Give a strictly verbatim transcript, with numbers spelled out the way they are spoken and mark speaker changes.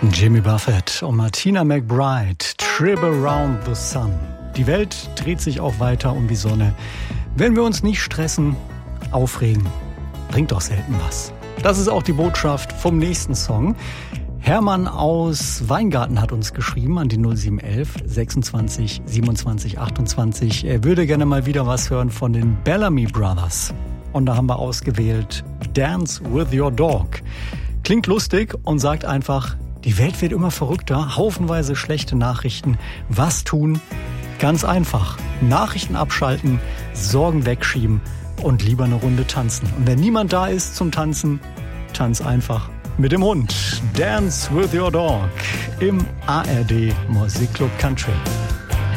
Speaker 1: Jimmy Buffett und Martina McBride, Trip Around the Sun. Die Welt dreht sich auch weiter um die Sonne. Wenn wir uns nicht stressen, aufregen, bringt doch selten was. Das ist auch die Botschaft vom nächsten Song. Hermann aus Weingarten hat uns geschrieben an die null sieben eins eins sechsundzwanzig siebenundzwanzig achtundzwanzig. Er würde gerne mal wieder was hören von den Bellamy Brothers. Und da haben wir ausgewählt Dance with Your Dog. Klingt lustig und sagt einfach, die Welt wird immer verrückter, haufenweise schlechte Nachrichten. Was tun? Ganz einfach. Nachrichten abschalten, Sorgen wegschieben und lieber eine Runde tanzen. Und wenn niemand da ist zum Tanzen, tanz einfach mit dem Hund. Dance with Your Dog im A R D Musikclub Country.